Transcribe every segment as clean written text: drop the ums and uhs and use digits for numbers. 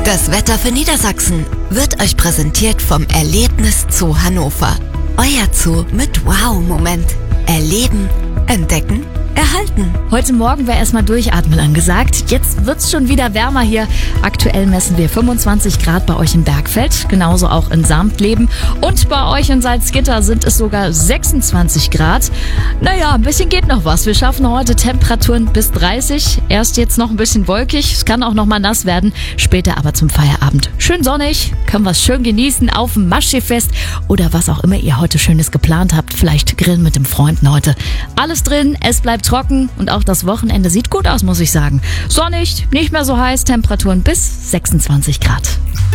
Das Wetter für Niedersachsen wird euch präsentiert vom Erlebnis Zoo Hannover. Euer Zoo mit Wow-Moment. Erleben, entdecken, erhalten. Heute Morgen wäre erstmal durchatmen angesagt. Jetzt wird's schon wieder wärmer hier. Aktuell messen wir 25 Grad bei euch in Bergfeld, genauso auch in Samtleben. Und bei euch in Salzgitter sind es sogar 26 Grad. Naja, ein bisschen geht noch was. Wir schaffen heute Temperaturen bis 30. Erst jetzt noch ein bisschen wolkig. Es kann auch noch mal nass werden. Später aber zum Feierabend. Schön sonnig. Können wir es schön genießen auf dem Maschsee-Fest oder was auch immer ihr heute Schönes geplant habt. Vielleicht grillen mit den Freunden heute. Alles drin. Es bleibt trocken und auch das Wochenende sieht gut aus, muss ich sagen. Sonnig, nicht mehr so heiß, Temperaturen bis 26 Grad.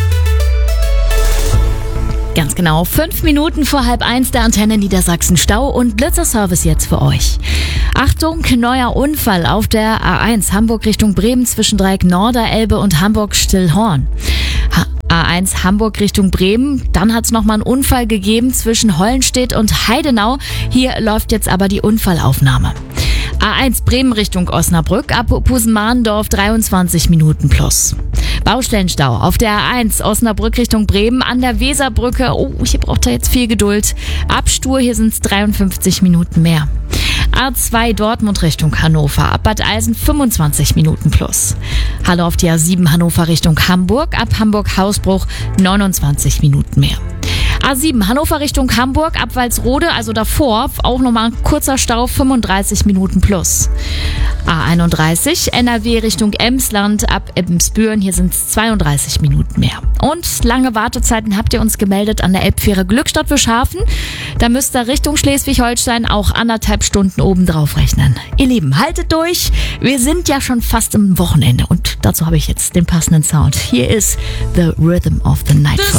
Ganz genau, 5 Minuten vor 12:30 der Antenne Niedersachsen Stau und Blitzerservice jetzt für euch. Achtung, neuer Unfall auf der A1 Hamburg Richtung Bremen zwischen Dreieck Norderelbe und Hamburg-Stillhorn. A1 Hamburg Richtung Bremen, dann hat es nochmal einen Unfall gegeben zwischen Hollenstedt und Heidenau. Hier läuft jetzt aber die Unfallaufnahme. A1 Bremen Richtung Osnabrück, ab Pusenmahndorf 23 Minuten plus. Baustellenstau auf der A1 Osnabrück Richtung Bremen an der Weserbrücke. Oh, hier braucht er jetzt viel Geduld. Ab Stur, hier sind es 53 Minuten mehr. A2 Dortmund Richtung Hannover, ab Bad Eilsen 25 Minuten plus. Hallo auf die A7 Hannover Richtung Hamburg, ab Hamburg-Hausbruch 29 Minuten mehr. A7 Hannover Richtung Hamburg, ab Walsrode, also davor, auch nochmal ein kurzer Stau, 35 Minuten plus. A31 NRW Richtung Emsland, ab Ebbensbüren, hier sind es 32 Minuten mehr. Und lange Wartezeiten habt ihr uns gemeldet an der Elbfähre Glückstadt Wischhafen. Da müsst ihr Richtung Schleswig-Holstein auch 1,5 Stunden obendrauf rechnen. Ihr Lieben, haltet durch. Wir sind ja schon fast im Wochenende und dazu habe ich jetzt den passenden Sound. Hier ist The Rhythm of the Night.